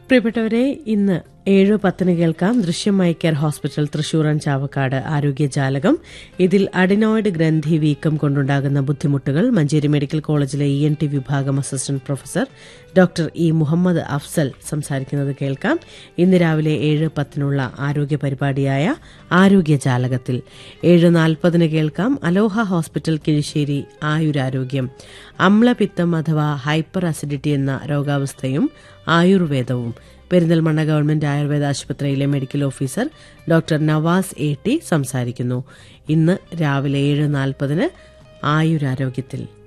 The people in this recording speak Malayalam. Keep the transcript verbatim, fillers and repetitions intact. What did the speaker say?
പ്രിയപ്പെട്ടവരെ, ഇന്ന് ഏഴ് പത്തിന് കേൾക്കാം ദൃശ്യം eye care hospital Thrissur and Chavakkad ആരോഗ്യജാലകം. ഇതിൽ അഡിനോയിഡ് ഗ്രന്ഥി വീക്കം കൊണ്ടുണ്ടാകുന്ന ബുദ്ധിമുട്ടുകൾ മഞ്ചേരി മെഡിക്കൽ കോളേജിലെ ഇ എൻ ടി വിഭാഗം assistant professor doctor E Muhammad Afsal സംസാരിക്കുന്നത് കേൾക്കാം. ഇന്ന് രാവിലെ ഏഴ് പത്തിനുള്ള ആരോഗ്യ പരിപാടിയായ ആരോഗ്യജാലകത്തിൽ ഏഴ് നാൽപ്പതിന് കേൾക്കാം അലോഹ ഹോസ്പിറ്റൽ കിഴിശ്ശേരി ആയുരാരോഗ്യം. അമ്ലപിത്തം അഥവാ ഹൈപ്പർ അസിഡിറ്റി എന്ന രോഗാവസ്ഥയും ആയുർവേദവും. പെരിന്തൽമണ്ണ ഗവൺമെന്റ് ആയുർവേദ ആശുപത്രിയിലെ medical officer doctor Nawaz A T സംസാരിക്കുന്നു. ഇന്ന് രാവിലെ ഏഴ് നാൽപ്പതിന് ആയുരാരോഗ്യത്തിൽ.